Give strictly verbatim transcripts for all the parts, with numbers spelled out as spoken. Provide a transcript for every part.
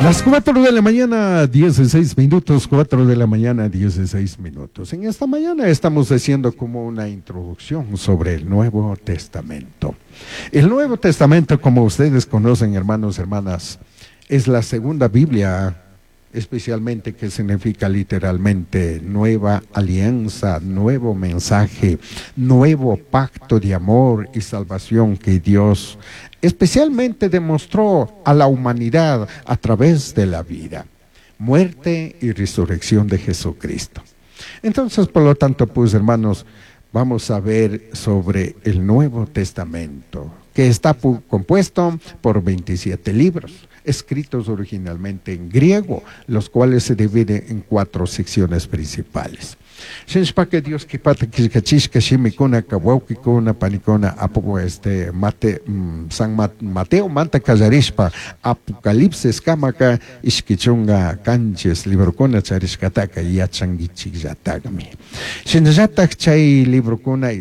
Las cuatro de la mañana, dieciséis minutos, cuatro de la mañana, dieciséis minutos. En esta mañana estamos haciendo como una introducción sobre el Nuevo Testamento. El Nuevo Testamento, como ustedes conocen, hermanos, hermanas, es la segunda Biblia, especialmente que significa literalmente nueva alianza, nuevo mensaje, nuevo pacto de amor y salvación que Dios especialmente demostró a la humanidad a través de la vida, muerte y resurrección de Jesucristo. Entonces, por lo tanto, pues hermanos, vamos a ver sobre el Nuevo Testamento, que está compuesto por veintisiete libros, escritos originalmente en griego, los cuales se dividen en cuatro secciones principales. Shenshpake Dios que pata kishkachishka shimikuna kawauki-kuna panikuna apo este mate mm, San Mateo manta kallarishpa Apocalipsis kamaka ishkichunga kanches librokuna charishkataka yachangichillatagmi. Shinjatak chay librokuna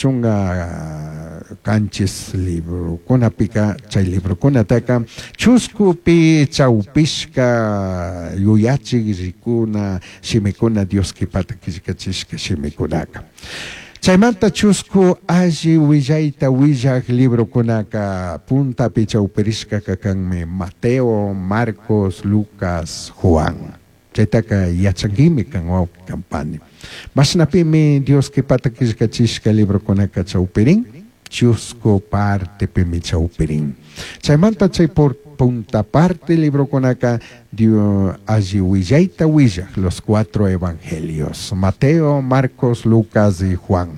ishkichunga kanches librokuna pika chay librokuna taka chusku pi chaupishka yuyachi rikuna shimikuna Dios que pata kachishka shimikunaka. Chaymanta chusku alli willaita willak libro kunaka punta pichauperishka kakanmi Mateo, Marcos, Lucas, Juan. Chaytaka yachangimi kan wawki kampani. Mashnapimi Dios que pata kachishka libro kunaka chauperin, chusku parte pimi chauperin. Chaymanta chay por punta parte libro con acá dio allí willaita willa los cuatro evangelios, Mateo, Marcos, Lucas y Juan.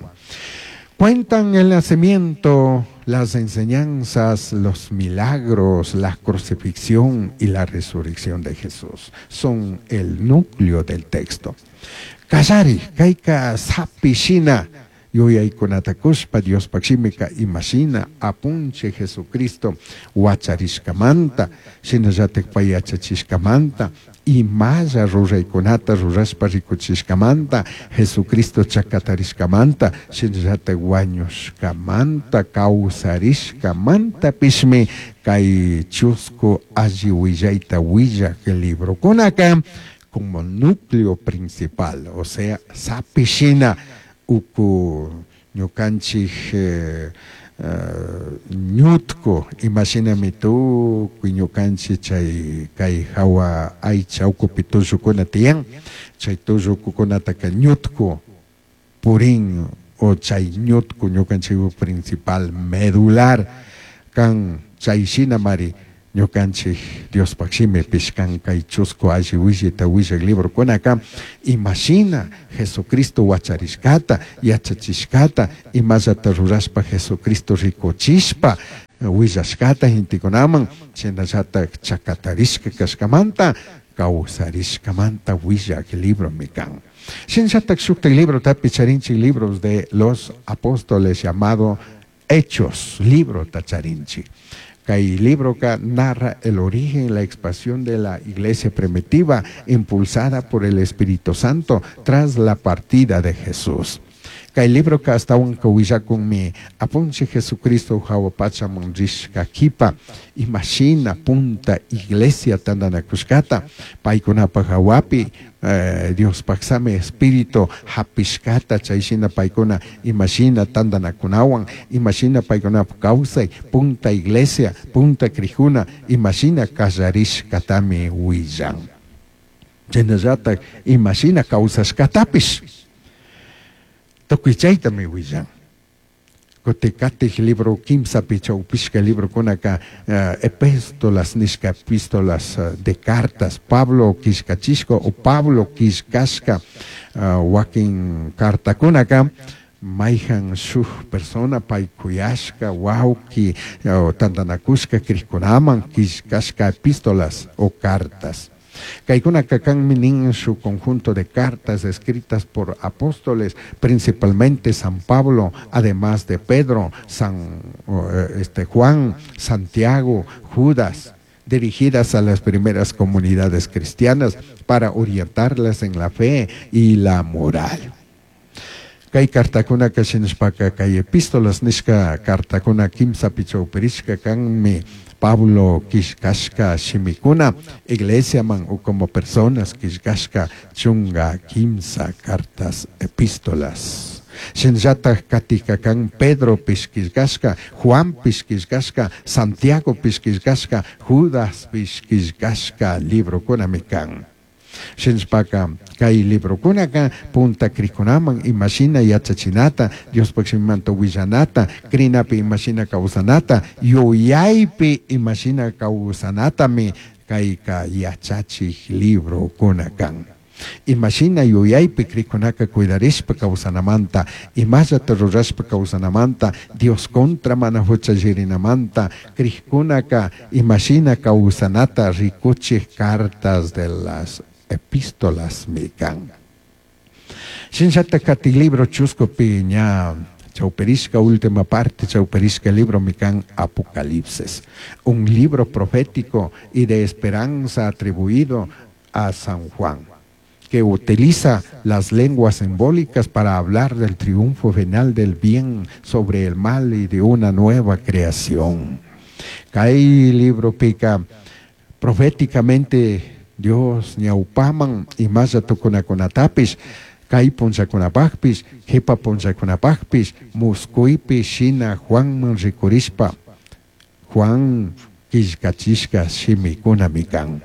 Cuentan el nacimiento, las enseñanzas, los milagros, la crucifixión y la resurrección de Jesús. Son el núcleo del texto. Kallari, kaika sapishina. Yoyay kunatakushpa Dios pakshimika imashina apunche Jesucristo wacharishkamanta shinallatek payachachishkamanta imaya ruraykunata rurashpa rikuchishkamanta Jesucristo chakatarishkamanta shinallatek wañushkamanta kawsarishkamanta pishmi kay chusku alli willaita willa que libro kunaka como núcleo principal, o sea, sapishina uku ñukanchik eh, uh, ñutku imagíname tú ñukanchik chay kay hawa aycha ukupi tullukuna tiyan chay tullukukunataka ñutku purin o chay ñutku ñukanchik principal medular kan chayshina mari ñukanchik Dios pakshimi pishkan kay chusku alli willita willak libro kunaka imagina Jesucristo wacharishkata yachachishkata imallata rurashpa Jesucristo rikuchishpa willashkata intikunaman chinallata chakatarishka kashkamanta kawsarishkamanta willak libro mikan. Shinllatak shuktak libro tapicharinchik libros de los apóstoles llamado Hechos, libro tacharinchik. Kay libro que narra el origen y la expansión de la iglesia primitiva impulsada por el Espíritu Santo tras la partida de Jesús. Kay libro que hasta un kawilla con mi apunche Jesucristo jawapacha monrishka kipa imagina punta iglesia tandanakushkata paikunapa jawapi eh, Dios paksame espíritu hapishkata chayshina paikuna imagina tandanakunawan imagina paikunapa causa punta iglesia punta krijuna imagina kasharishkatami willan chinallata imagina causashkatapish toquichaita mi willan. Cotecatic libro kimsa pichaupishka libro kunaka uh, epístolas nishka epístolas uh, de cartas Pablo kishkachishko o Pablo kishkashka uh, wakin carta kunaka maihan shuh persona paikuyashka wauki uh, tandanakushka krikunaman kishkashka epístolas o cartas. Kaikuna kakan minin su conjunto de cartas escritas por apóstoles, principalmente San Pablo, además de Pedro, San este, Juan, Santiago, Judas, dirigidas a las primeras comunidades cristianas para orientarlas en la fe y la moral. Kay cartakuna kashinshpaka kay epístolas nishka cartakuna kimsa pichauperishka kanmi Pablo kishkashka shimikuna, iglesia man o como personas kishkashka chunga kimsa cartas epístolas. Shenjata katikakan Pedro pishkishkashka, Juan pishkishkashka, Santiago pishkishkashka, Judas pishkishkashka libro kunamikan. Shenspaka kai libro kunaka punta krikunaman imagina yachachinata Dios paximanto willanata krinapi imagina kausanata yoyaipi imagina kausanata mi kai ka yachachi libro kunakan. Imagina yoyaipi krikunaka cuidarishpa kausanamanta imaya terrorashpa kausanamanta Dios contra manahucha jirinamanta krikunaka imagina kausanata rikuchi cartas de las epístolas mikan. Shinshata kati libro chusco piña chauperisca última parte chauperisca libro mikan Apocalipsis, un libro profético y de esperanza atribuido a San Juan, que utiliza las lenguas simbólicas para hablar del triunfo final del bien sobre el mal y de una nueva creación. Kai libro pica proféticamente Dios ñaupaman y más atukunakunatapish, kai ponchakunapakpish, jepa ponchakunapakpish, muskuipi shina Juan manrikurishpa, Juan kishkachishka shimikuna mikan.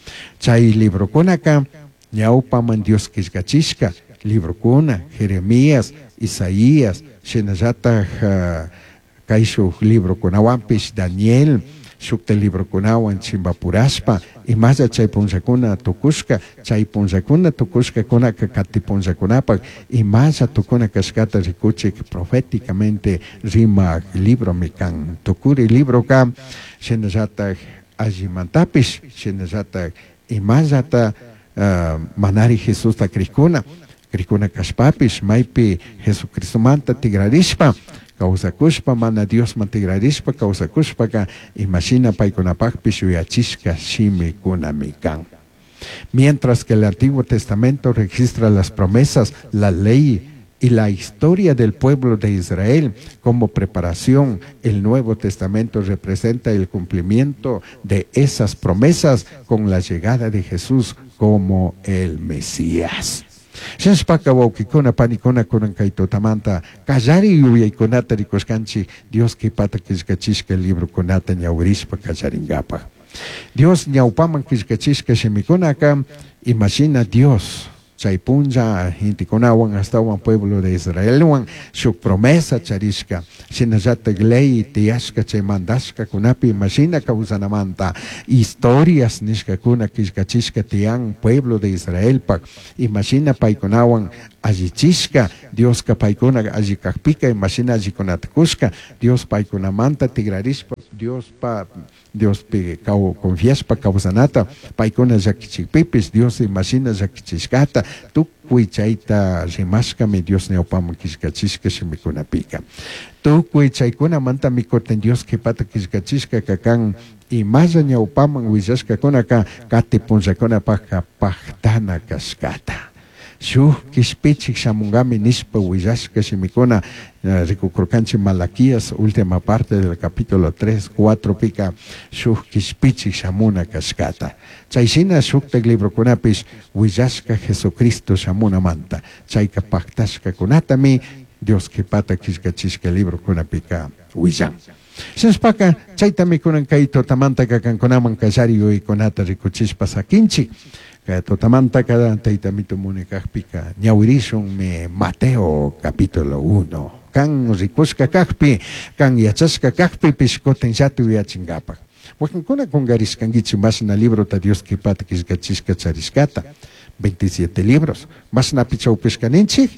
Chay libro kunaka, ñaupaman Dios kishkachishka, libro kuna, Jeremías, Isaías, shinajata uh, kaishu libro kunawampish, Daniel, shukta libro kunawan chimbapurashpa y más chay ponchakuna tukushka chay ponchakuna tukushka kuna kakati ponchakunapak y más tukuna kashkata rikuchik proféticamente rima libro mikan tukuri libro ka shenajata ajimantapish shenajata y más ata uh, manari Jesús ta krikuna krikuna kashpapish maipi Jesucristo manta tigrarishpa causa kushpa mana Dios mantigrarishpa causa kushpa ka imagina paikunapakpish uyachishka shimi kunamikan. Mientras que el Antiguo Testamento registra las promesas, la ley y la historia del pueblo de Israel como preparación, el Nuevo Testamento representa el cumplimiento de esas promesas con la llegada de Jesús como el Mesías. Shenspaka waukikuna panikuna kunan kaito tamanta kallari yuyaykunata rikushkanchi Dios kipata kishkachishka libro kunata ñawirishpa kallaringapa. Dios ñawpaman kishkachishka shimikunaka imagina Dios chaypunja intikunawan astawan pueblo de Israel wan shuk promesa charishka shinajata glei tiashka chay mandashka kunapi imagina kausanamanta historias nishka kuna kishkachishka tian pueblo de Israel pak imagina paikunawan allichishka Dios ka paikuna allikakpika imagina allikunatakushka Dios paikunamanta tigrarishpa Dios pa Dios pe kau confiespa kausanata paikuna llakichikpipis Dios imagina llakichishkata tukuy chayta rimashkami Dios ñawpaman kishkachishka shimikunapika tukuy chaykuna manta mikoten Dios kipata kishkachishka kakan imalla ñawpaman willashkakuna kati punllakunapaka paktana kashkata shuk kishpichik shamungami nishpa willashka shimikuna uh, rikukurkanchi Malaquías última parte del capítulo tres, cuatro pika shuk kishpichik shamuna kashkata chayshina shukta libro kunapish willashka Jesucristo shamuna manta chayka paktashka kunatami Dios kipata kishkachishka libro kunapika willan. Shenspaka chaytami kunan kaito tamanta kakankunaman kallari y kunata rikuchishpa sakinchik totamanta cada taitamito munikakpika ñawirishun me Mateo capítulo uno kan rikushka kakpi kan yachashka kakpi pishkoten shatu yachingapak wakankuna kungarishkangichi más na libro ta Dios kipata kishkachishka charishkata veintisiete libros más na pichawpishkaninchik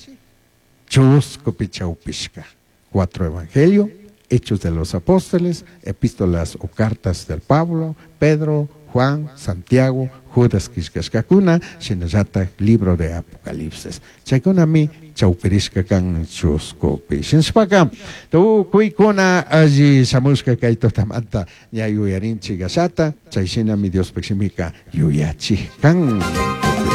chusco pichawpishka cuatro evangelio Hechos de los Apóstoles, epístolas o cartas del Pablo, Pedro, Juan, Santiago, Judas Kishkashkakuna, Shinajata, libro de Apocalipsis. Chaykunami, chauperishka kan chuskopi. Shinspaka, tu kuikuna allí shamushka kaito tamanta, ñayuyarinchi gashata, chayshinami Dios peximika yuyachi kan.